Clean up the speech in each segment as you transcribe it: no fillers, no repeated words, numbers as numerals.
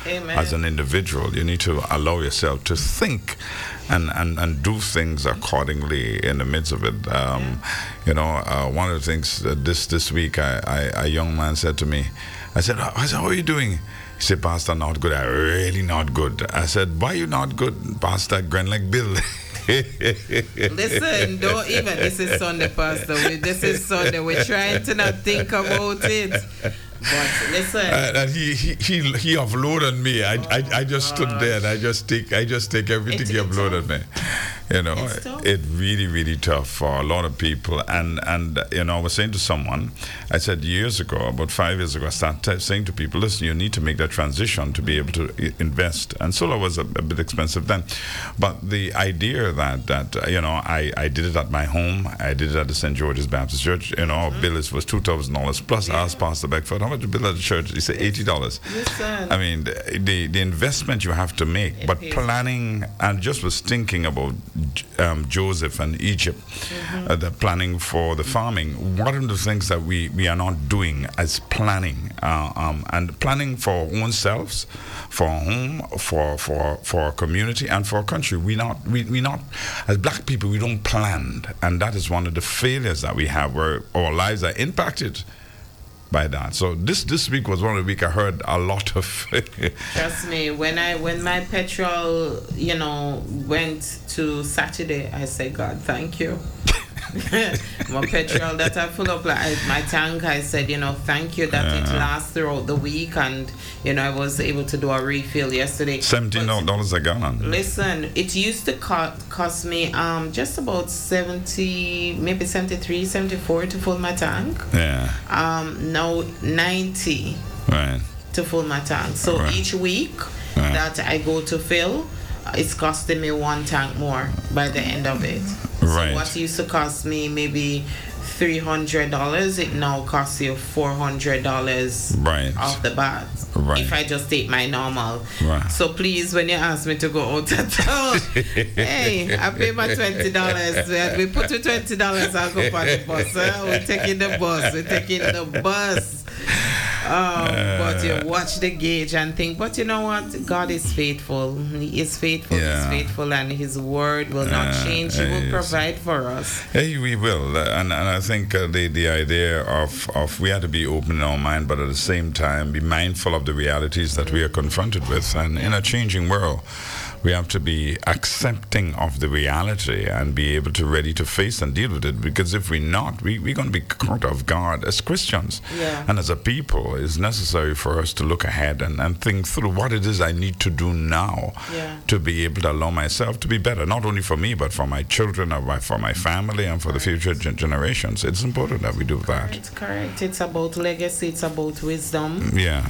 Amen. as an individual. You need to allow yourself to think and do things accordingly in the midst of it. One of the things this week, a young man said to me, I said, how are you doing? He said, Pastor, not good. I'm really not good. I said, why are you not good, Pastor? Grin like Bill. Listen, don't even. This is Sunday, Pastor. This is Sunday. We're trying to not think about it. But listen. And he offloaded me. I just stood there and I just take everything he offloaded me. It really, really tough for a lot of people. And I was saying to someone, I said about 5 years ago, I started saying to people, listen, you need to make that transition to be able to invest. And solar was a bit expensive then. But the idea that I did it at my home, I did it at the St. George's Baptist Church, our bill was $2,000 plus. I asked Pastor Beckford, how much the bill at the church? He said $80. Listen. I mean, the investment you have to make, but planning, and just was thinking about Joseph and Egypt, the planning for the farming. One of the things that we are not doing is planning, and planning for ourselves, for our home, for our community, and for our country. We not as black people, we don't plan, and that is one of the failures that we have, where our lives are impacted by that. So this week was one of the week I heard a lot of Trust me, when my petrol, went to Saturday, I said, God, thank you. My petrol that I fill up, my tank, I said, thank you that it lasts throughout the week, and I was able to do a refill yesterday. $17 a gallon. Listen, it used to cost me just about 70, maybe 73, 74 to fill my tank. Yeah. Now 90 to fill my tank. So each week that I go to fill, it's costing me one tank more by the end of it. So what used to cost me maybe $300, it now costs you $400 off the bat. If I just take my normal. So please, when you ask me to go out of town, hey, I pay my $20. We put the $20, I'll go for the bus. We're taking the bus. But you watch the gauge and think, but you know what? God is faithful. He is faithful. He's faithful, and His word will not change. He will provide for us. Hey, we will. And I think the idea of we have to be open in our mind, but at the same time be mindful of the realities that we are confronted with. And in a changing world, we have to be accepting of the reality and be able to ready to face and deal with it. Because if we're not, we're going to be caught off guard as Christians. And as a people, it's necessary for us to look ahead and think through what it is I need to do now to be able to allow myself to be better, not only for me, but for my children, or for my family, and for the future generations. It's important that we do that. It's correct. It's about legacy. It's about wisdom.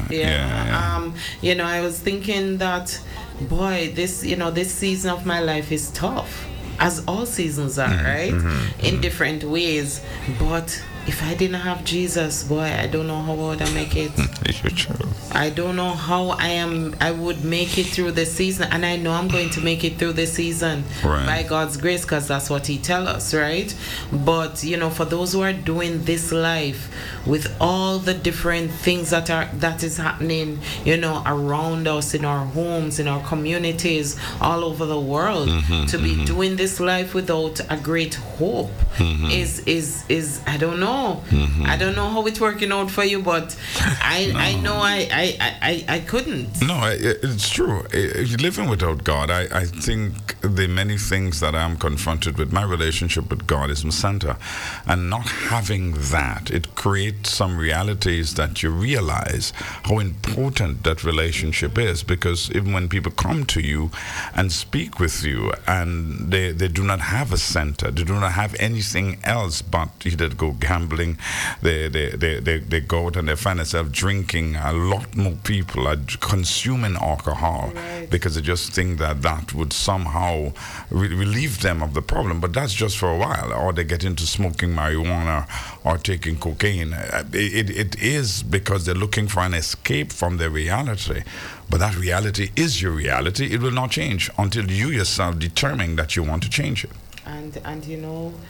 I was thinking that, boy, this season of my life is tough, as all seasons are, right? In different ways. But if I didn't have Jesus, boy, I don't know how I would make it. I don't know how I would make it through the season, and I know I'm going to make it through the season by God's grace, because that's what He tells us, right? But for those who are doing this life with all the different things that is happening, around us, in our homes, in our communities, all over the world, to be doing this life without a great hope is I don't know. I don't know how it's working out for you, but I know I couldn't. No, it's true. Living without God, I think the many things that I'm confronted with, my relationship with God is my center, and not having that, it creates some realities that you realize how important that relationship is. Because even when people come to you and speak with you, and they do not have a center, they do not have anything else but either go gambling, they go out and they find themselves drinking. A lot more people are consuming alcohol because they just think that would somehow relieve them of the problem. But that's just for a while. Or they get into smoking marijuana or taking cocaine. It is because they're looking for an escape from their reality. But that reality is your reality. It will not change until you yourself determine that you want to change it. And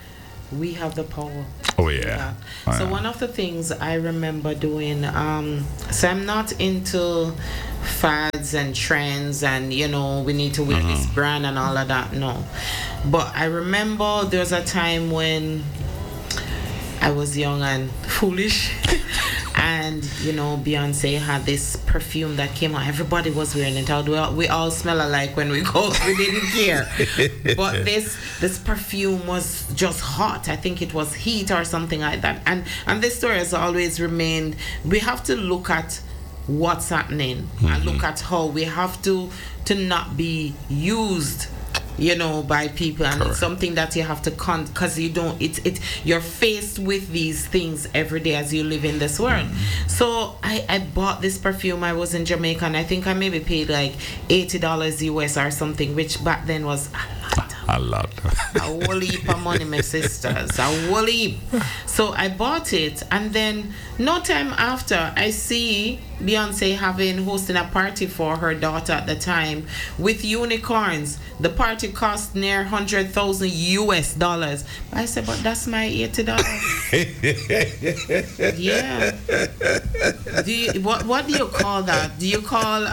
we have the power. Oh yeah. So one of the things I remember doing, so I'm not into fads and trends and we need to wear this brand and all of that, no. But I remember there was a time when I was young and foolish and Beyonce had this perfume that came out. Everybody was wearing it out. We all smell alike when we go. We didn't care. But this perfume was just hot. I think it was heat or something like that. And this story has always remained. We have to look at what's happening and look at how we have to not be used by people, and it's something that you have to because you don't you're faced with these things every day as you live in this world. So I bought this perfume. I was in Jamaica and I think I maybe paid like $80 US or something, which back then was a lot. A whole heap of money, my sisters. A whole heap. So I bought it, and then no time after, I see Beyonce hosting a party for her daughter at the time with unicorns. The party cost near $100,000 US. I said, but that's my $80. Yeah. What do you call that? Do you call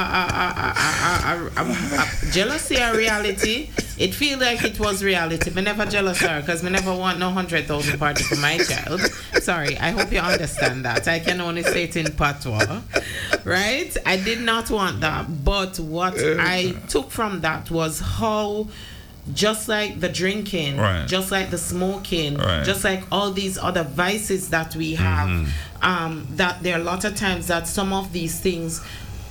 a jealousy a reality? It feels like it was reality. I never jealous her because I never want no 100,000 party for my child. Sorry, I hope you understand that. I can only say it in patois, right? I did not want that. But what I took from that was how, just like the drinking, just like the smoking, just like all these other vices that we have, that there are a lot of times that some of these things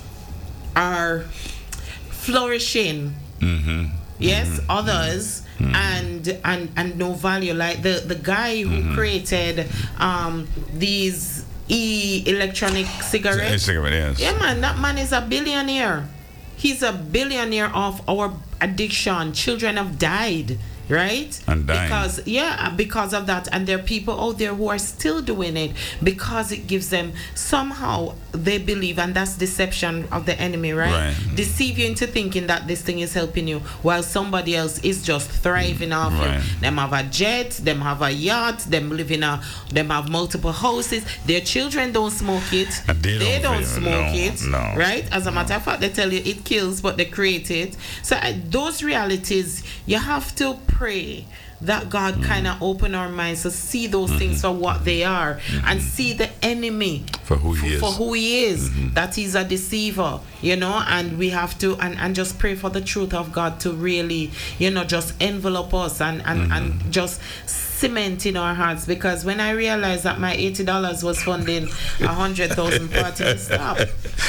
are flourishing. Yes, others and no value. Like the guy who created these electronic cigarettes. Yes. Yeah, man, that man is a billionaire. He's a billionaire of our addiction. Children have died. Right? And dying. Because of that. And there are people out there who are still doing it because it gives them, somehow they believe, and that's deception of the enemy, right? Deceive you into thinking that this thing is helping you while somebody else is just thriving off you. Them have a jet, them have a yacht, them have multiple houses. Their children don't smoke it. They don't smoke it. No. Right? As a matter of fact, they tell you it kills, but they create it. So those realities, you have to pray that God kind of open our minds to see those things for what they are and see the enemy for who he is, that he's a deceiver, and we have to and just pray for the truth of God to really just envelop us and just cement in our hearts, because when I realized that my $80 was funding 100,000 parties, stop.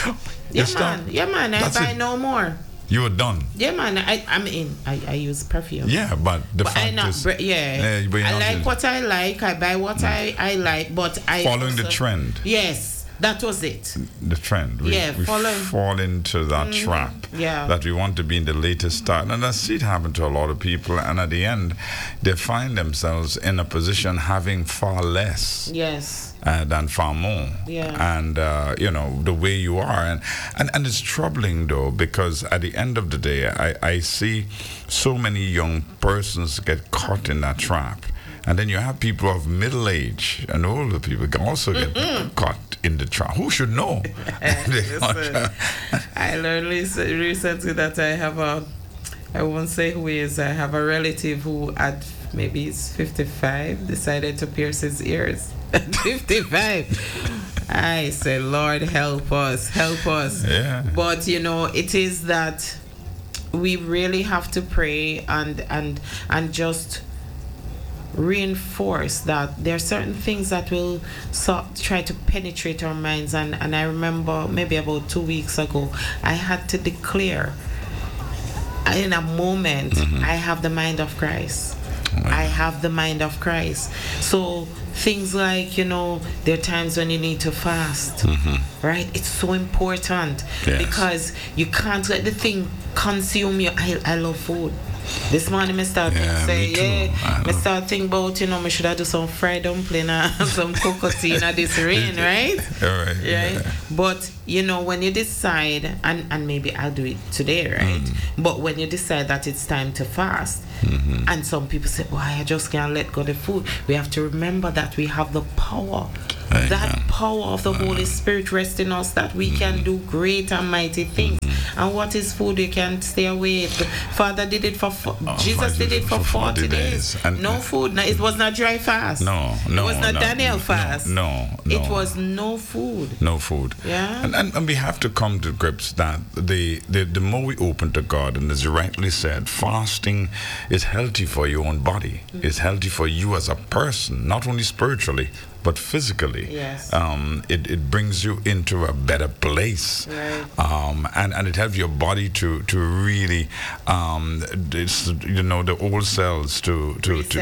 Yeah man, I buy no more. You were done. Yeah, man. I use perfume. Yeah, but the fact is, I like what I like. I buy what I like, but I following the trend. Yes, that was it. The trend. We fall into that trap. Yeah. That we want to be in the latest style, and I see it happen to a lot of people. And at the end, they find themselves in a position having far less. Yes. Than far more, and the way you are, and it's troubling though, because at the end of the day, I see so many young persons get caught in that trap, and then you have people of middle age and older people can also get caught in the trap. Who should know? I learned recently that I won't say who he is. I have a relative who at maybe he's 55 decided to pierce his ears. At 55. I say, Lord, help us. Yeah. But it is that we really have to pray and just reinforce that there are certain things that will try to penetrate our minds. And I remember maybe about 2 weeks ago, I had to declare in a moment, I have the mind of Christ. I have the mind of Christ. So things like, there are times when you need to fast, right? It's so important because you can't let the thing consume you. I love food. This morning I start me too. I start think about, I should have do some fried dumpling and some cocoa in this rain, right? All right. Yeah. But, when you decide, and maybe I'll do it today, right? But when you decide that it's time to fast, and some people say, why I just can't let go of the food. We have to remember that we have the power. That power of the Holy Spirit rests in us, that we can do great and mighty things. And what is food? You can stay away. The Father did it for Jesus did it for 40 days. And no food. No, it was not dry fast. No. It was not Daniel fast. No. It was no food. No food. Yeah. And we have to come to grips that the more we open to God, and as you rightly said, fasting is healthy for your own body. It's healthy for you as a person, not only spiritually, but physically. Yes. It brings you into a better place. Right. And it helps your body to really the old cells to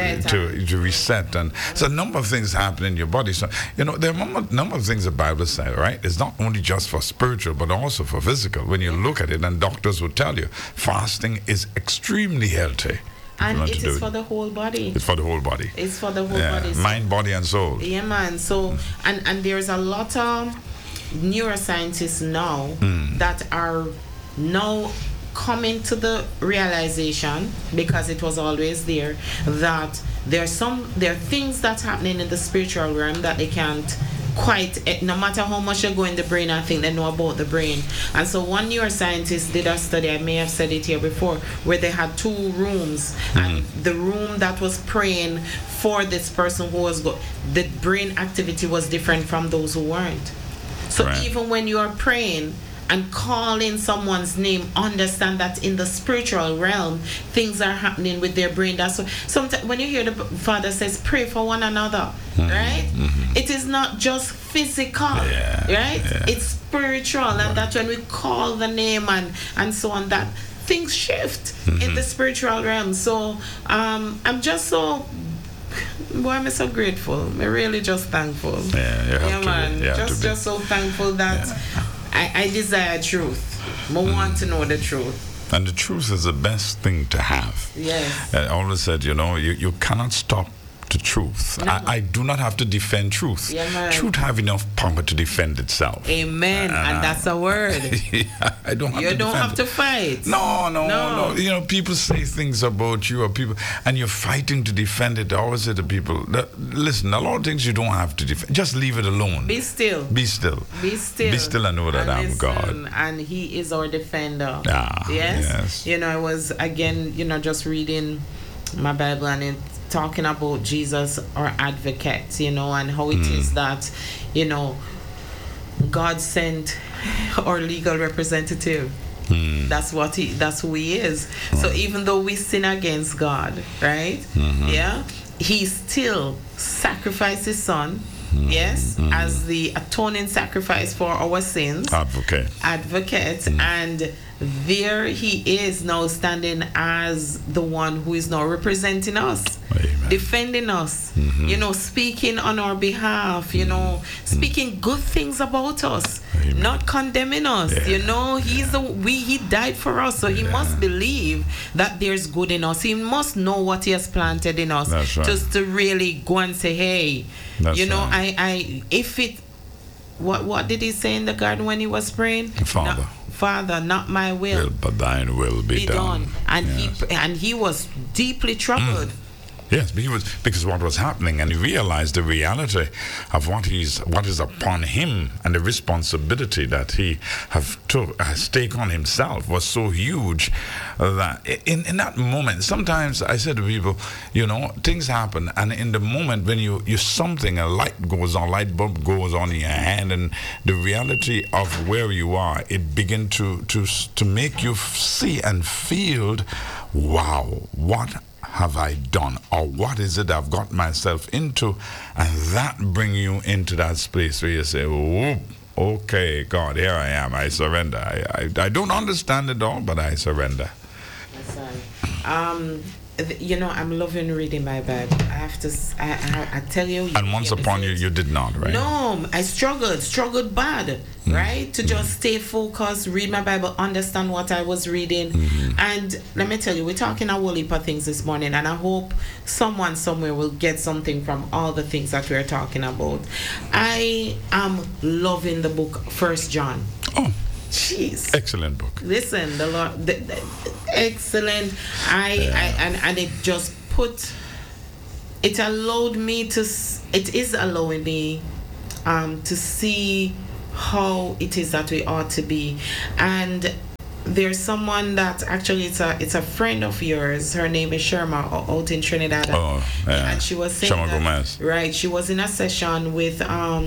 reset, and so a number of things happen in your body. So there are a number of things the Bible says, right? It's not only just for spiritual but also for physical. When you look at it, and doctors will tell you, fasting is extremely healthy. And it is for the whole body. It's for the whole body. It's for the whole body. Mind, body, and soul. Yeah, man. So, and there's a lot of neuroscientists now that are now coming to the realization, because it was always there, that there are things that's happening in the spiritual realm that they can't quite, no matter how much they go in the brain and think they know about the brain. And so one neuroscientist did a study, I may have said it here before, where they had 2 rooms, and the room that was praying for this person who was the brain activity was different from those who weren't. So even when you are praying and calling someone's name, understand that in the spiritual realm, things are happening with their brain. That's what, sometimes when you hear the Father says, pray for one another, right? It is not just physical, right? Yeah. It's spiritual, and that's when we call the name and so on, that things shift in the spiritual realm. So I'm just so... Boy, I'm so grateful. I'm really just thankful. Just so thankful that I desire truth. I want to know the truth. And the truth is the best thing to have. Yes. I always said, you cannot stop to truth. No. I do not have to defend truth. Yeah, truth have enough power to defend itself. Amen. And that's a word. I don't have you to don't have to fight. No. People say things about you, or people, and you're fighting to defend it. I always say to people, listen, a lot of things you don't have to defend. Just leave it alone. Be still. Be still. Be still. Be still and know that I'm God. And He is our defender. Yes. I was, again, just reading my Bible, and it's talking about Jesus, our advocate, and how it is that, God sent our legal representative. That's who He is. So even though we sin against God, right? He still sacrificed His Son, as the atoning sacrifice for our sins. Advocate. And there He is now standing as the one who is now representing us. Amen. Defending us, speaking on our behalf, speaking good things about us. Amen. Not condemning us. He died for us, so He must believe that there's good in us. He must know what He has planted in us. That's right. Just to really go and say, hey, right. What did He say in the garden when He was praying? Father, not my will, but thine will be done. And he was deeply troubled. Yes, because what was happening, and he realized the reality of what is upon him, and the responsibility that he has taken on himself was so huge that in that moment, sometimes I said to people, things happen, and in the moment when you something, a light bulb goes on in your hand, and the reality of where you are, it begins to make you see and feel, wow, what have I done, or what is it I've got myself into, and that bring you into that space where you say, whoop, okay, God, here I am, I surrender. I don't understand it all, but I surrender. That's right. I'm loving reading my Bible. I have to, I tell you. And once upon you did not, right? No, I struggled bad, right? To just stay focused, read my Bible, understand what I was reading. And let me tell you, we're talking a whole heap of things this morning, and I hope someone somewhere will get something from all the things that we're talking about. I am loving the book 1 John. Oh. Jeez. Excellent book. Listen, the Lord, excellent. And it just it allowed me to, it is allowing me to see how it is that we ought to be. And there's someone that actually it's a friend of yours. Her name is Sherma out in Trinidad. Oh, yeah. And she was saying Sherma Gomez. Right. She was in a session with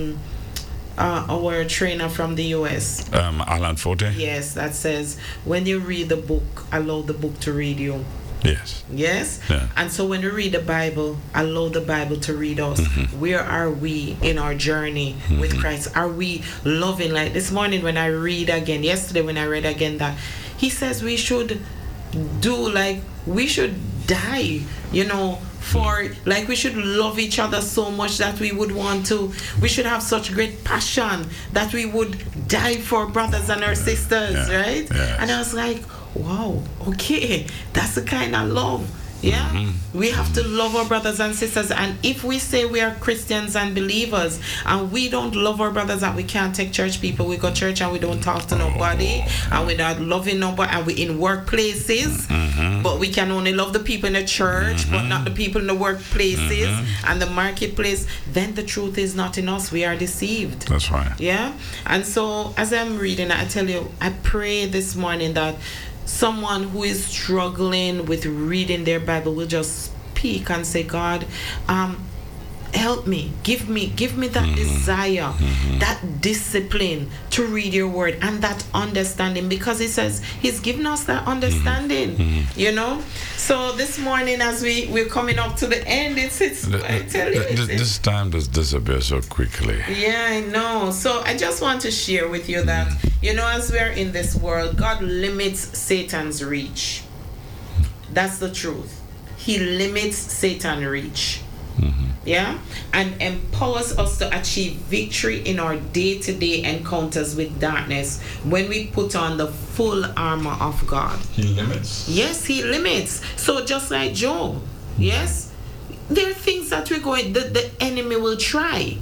our trainer from the US, Alan Forte. Yes, that says when you read the book, allow the book to read you. Yes. Yes. Yeah. And so when we read the Bible, allow the Bible to read us. Where are we in our journey with Christ? Are we loving? Like this morning when I read again, yesterday when I read again, that he says we should we should die, for, like, we should love each other so much that we should have such great passion that we would die for brothers and our sisters, right? Yes. And I was like, wow, okay, that's the kind of love. Yeah, we have to love our brothers and sisters. And if we say we are Christians and believers and we don't love our brothers, and we can't take church people, we go to church and we don't talk to nobody, and we're not loving nobody, and we're in workplaces, but we can only love the people in the church, but not the people in the workplaces and the marketplace, then the truth is not in us. We are deceived. That's right. Yeah. And so as I'm reading, I tell you, I pray this morning that someone who is struggling with reading their Bible will just speak and say, God, help me, give me that desire, that discipline to read your word, and that understanding, because he says he's given us that understanding, So this morning, as we're coming up to the end, I tell you, this time does disappear so quickly. Yeah, I know. So I just want to share with you that, as we're in this world, God limits Satan's reach. That's the truth. He limits Satan's reach. Yeah, and empowers us to achieve victory in our day-to-day encounters with darkness when we put on the full armor of God. He limits. Yes, he limits. So just like Job, yes, there are things that the enemy will try,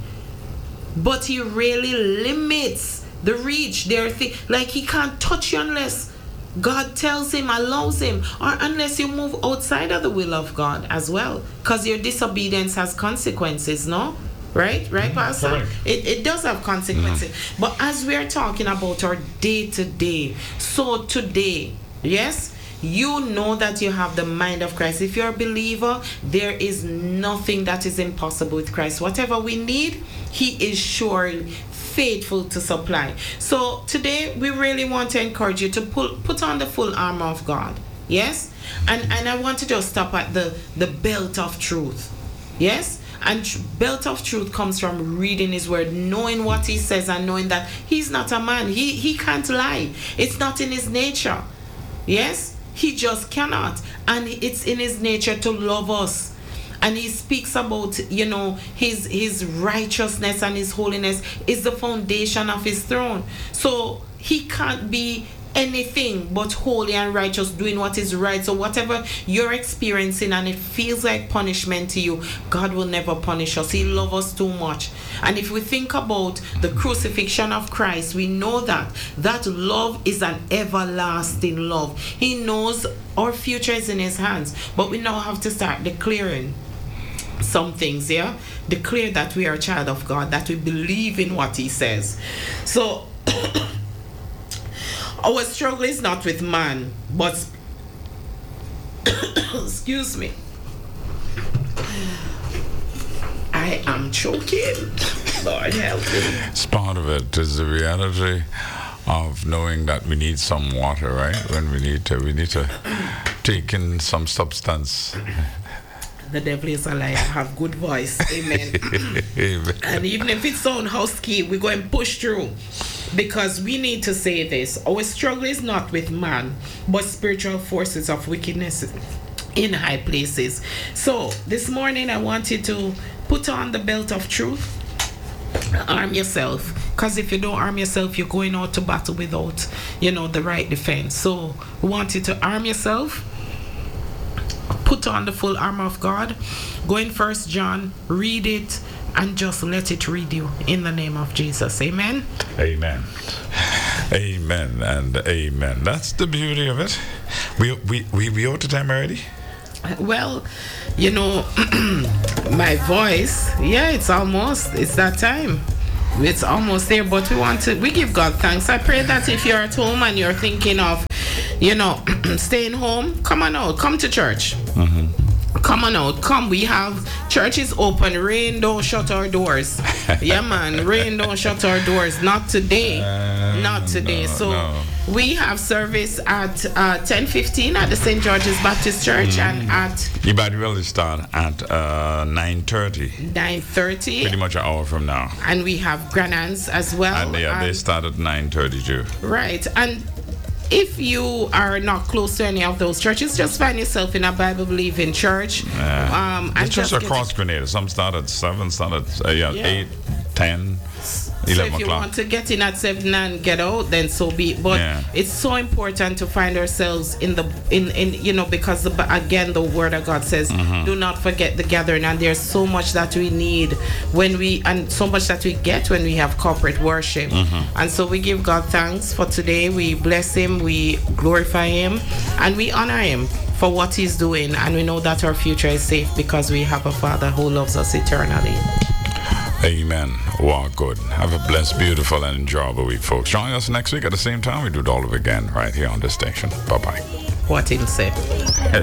but he really limits the reach. There are things like he can't touch you unless God tells him, allows him, or unless you move outside of the will of God as well, because your disobedience has consequences, no? Right, Pastor? Correct. It does have consequences. But as we are talking about our day-to-day, so today, yes, you know that you have the mind of Christ. If you're a believer, there is nothing that is impossible with Christ. Whatever we need, he is surely faithful to supply. So today we really want to encourage you to put on the full armor of God. Yes? And I want to just stop at the belt of truth. Yes? And belt of truth comes from reading his word, knowing what he says, and knowing that he's not a man. He can't lie. It's not in his nature. Yes? He just cannot. And it's in his nature to love us. And he speaks about, his righteousness and his holiness is the foundation of his throne. So he can't be anything but holy and righteous, doing what is right. So whatever you're experiencing and it feels like punishment to you, God will never punish us. He loves us too much. And if we think about the crucifixion of Christ, we know that love is an everlasting love. He knows our future is in his hands, but we now have to start declaring some things. Declare that we are a child of God, that we believe in what he says. So our struggle is not with man, but excuse me, I am choking. Lord help me. It's part of it. Is the reality of knowing that we need some water, right? When we need to take in some substance. The devil is a liar. Have good voice. Amen. Amen. And even if it sounds husky, we're going to push through, because we need to say this. Our struggle is not with man, but spiritual forces of wickedness in high places. So this morning I want you to put on the belt of truth. Arm yourself, because if you don't arm yourself, you're going out to battle without, the right defense. So we want you to arm yourself, put on the full armor of God. Go in 1 John, read it, and just let it read you in the name of Jesus. Amen. Amen. Amen and amen. That's the beauty of it. We out of time already? Well, my voice, it's that time. It's almost there, but we give God thanks. I pray that if you're at home and you're thinking of, staying home, come on out, come to church. Come on out, come. We have churches open. Rain don't shut our doors. Yeah, man, rain don't shut our doors. Not today. Not today. We have service at 10:15 at the St. George's Baptist Church and at... You better really start at 9:30. 9:30. Pretty much an hour from now. And we have Granans as well. And they start at 9:30 too. Right. And if you are not close to any of those churches, just find yourself in a Bible-believing church. It's just across Grenada. Some start at 7, some at 8, 10, 11 so if you o'clock. want to get in at 7 and get out, then so be it. But it's so important to find ourselves in because again the Word of God says, do not forget the gathering. And there's so much that we need and so much that we get when we have corporate worship. And so we give God thanks for today. We bless Him, we glorify Him, and we honor Him for what He's doing. And we know that our future is safe because we have a Father who loves us eternally. Amen. Walk good. Have a blessed, beautiful, and enjoyable week, folks. Join us next week at the same time. We do it all over again right here on this station. Bye-bye. What Him said.